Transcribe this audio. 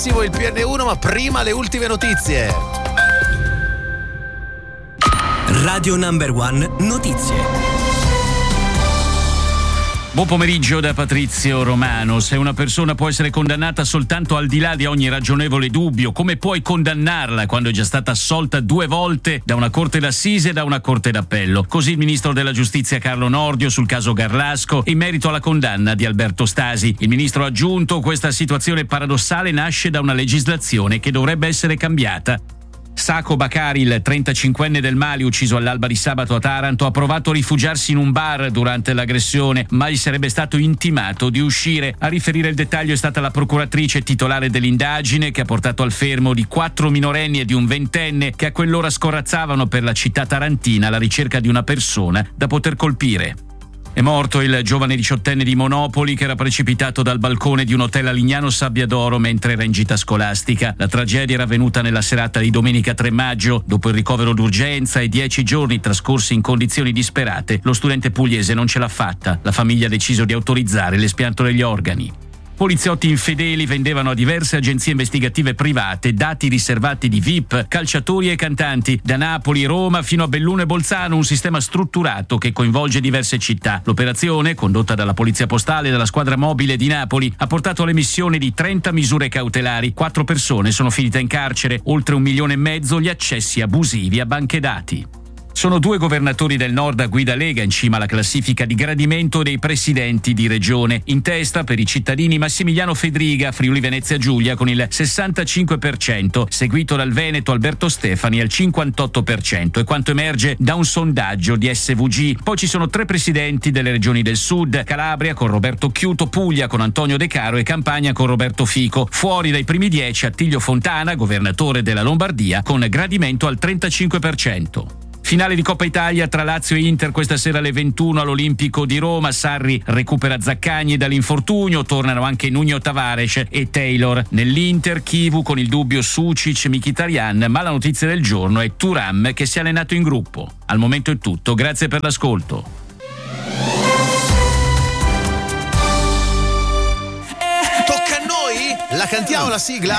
il PN1, ma prima le ultime notizie. Radio Number One Notizie. Buon pomeriggio da Patrizio Romano. Se una persona può essere condannata soltanto al di là di ogni ragionevole dubbio, come puoi condannarla quando è già stata assolta 2 volte da una corte d'assise e da una corte d'appello? Così il ministro della giustizia Carlo Nordio sul caso Garlasco in merito alla condanna di Alberto Stasi. Il ministro ha aggiunto: questa situazione paradossale nasce da una legislazione che dovrebbe essere cambiata. Sacco Bakari, il 35enne del Mali ucciso all'alba di sabato a Taranto, ha provato a rifugiarsi in un bar durante l'aggressione, ma gli sarebbe stato intimato di uscire. A riferire il dettaglio è stata la procuratrice titolare dell'indagine, che ha portato al fermo di 4 minorenni e di un 20enne che a quell'ora scorazzavano per la città tarantina alla ricerca di una persona da poter colpire. È morto il giovane 18enne di Monopoli che era precipitato dal balcone di un hotel a Lignano Sabbiadoro mentre era in gita scolastica. La tragedia era avvenuta nella serata di domenica 3 maggio. Dopo il ricovero d'urgenza e 10 giorni trascorsi in condizioni disperate, lo studente pugliese non ce l'ha fatta. La famiglia ha deciso di autorizzare l'espianto degli organi. Poliziotti infedeli vendevano a diverse agenzie investigative private dati riservati di VIP, calciatori e cantanti, da Napoli, Roma fino a Belluno e Bolzano, un sistema strutturato che coinvolge diverse città. L'operazione, condotta dalla Polizia Postale e dalla Squadra Mobile di Napoli, ha portato all'emissione di 30 misure cautelari. 4 persone sono finite in carcere, oltre 1,5 milioni gli accessi abusivi a banche dati. Sono 2 governatori del nord a guida Lega in cima alla classifica di gradimento dei presidenti di regione. In testa per i cittadini Massimiliano Fedriga, Friuli Venezia Giulia, con il 65%, seguito dal Veneto Alberto Stefani al 58%, è quanto emerge da un sondaggio di SVG. Poi ci sono 3 presidenti delle regioni del sud: Calabria con Roberto Chiuto, Puglia con Antonio De Caro e Campania con Roberto Fico. Fuori dai primi 10 Attilio Fontana, governatore della Lombardia, con gradimento al 35%. Finale di Coppa Italia tra Lazio e Inter questa sera alle 21 all'Olimpico di Roma. Sarri recupera Zaccagni dall'infortunio, tornano anche Nuno Tavares e Taylor. Nell'Inter Chivu con il dubbio Sucic, Mkhitaryan, ma la notizia del giorno è Thuram che si è allenato in gruppo. Al momento è tutto, grazie per l'ascolto. Tocca a noi? La cantiamo la sigla?